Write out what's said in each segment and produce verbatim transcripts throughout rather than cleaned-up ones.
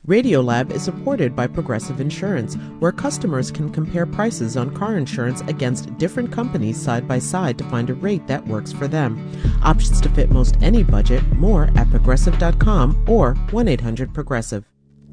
Radiolab is supported by Progressive Insurance, where customers can compare prices on car insurance against different companies side by side to find a rate that works for them. Options to fit most any budget. More at progressive dot com or one eight hundred progressive.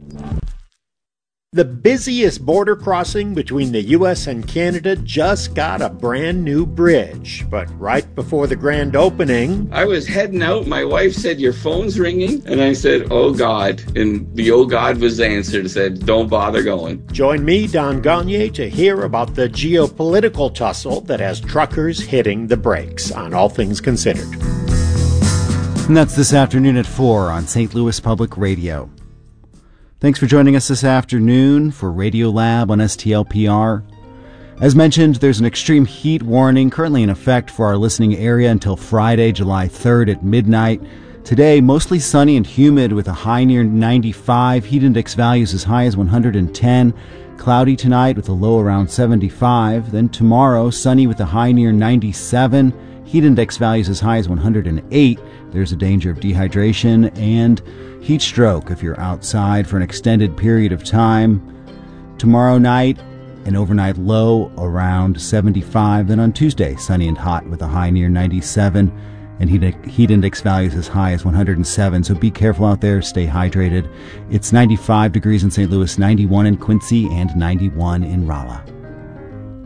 The busiest border crossing between the U S and Canada just got a brand new bridge. But right before the grand opening, I was heading out. My wife said, "Your phone's ringing." And I said, "Oh, God." And the "oh, God" was the answer. It said, "Don't bother going." Join me, Don Gagne, to hear about the geopolitical tussle that has truckers hitting the brakes on All Things Considered. And that's this afternoon at four on Saint Louis Public Radio. Thanks for joining us this afternoon for Radiolab on S T L P R. As mentioned, there's an extreme heat warning currently in effect for our listening area until Friday, July third at midnight. Today, mostly sunny and humid with a high near ninety-five, heat index values as high as one hundred ten. Cloudy tonight with a low around seventy-five. Then tomorrow, sunny with a high near ninety-seven, heat index values as high as one hundred eight. There's a danger of dehydration and heat stroke if you're outside for an extended period of time. Tomorrow night, an overnight low around seventy-five. Then on Tuesday, sunny and hot with a high near ninety-seven and heat, heat index values as high as one hundred seven. So be careful out there. Stay hydrated. It's ninety-five degrees in Saint Louis, ninety-one in Quincy, and ninety-one in Rolla.